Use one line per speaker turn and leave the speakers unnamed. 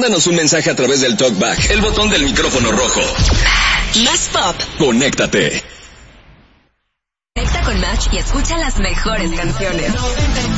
Mándanos un mensaje a través del TalkBack, el botón del micrófono rojo.
Más pop.
Conéctate.
Conecta con Match y escucha las mejores canciones.